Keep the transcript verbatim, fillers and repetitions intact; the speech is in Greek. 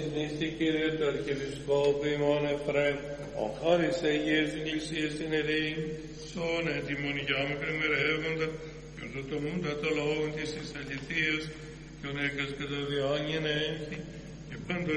νηστή Κύριε του Αρχιεπισκόπου ημών Εφραίμ, ο χάρις Αγίας Εκκλησίας στην Ερήνη, σών έτοιμον για μικρεμερεύοντα, και ορτοτομούντα το λόγο της εις αληθείας, και ο νέκας κατά διάνοιεν έχει, και πάντων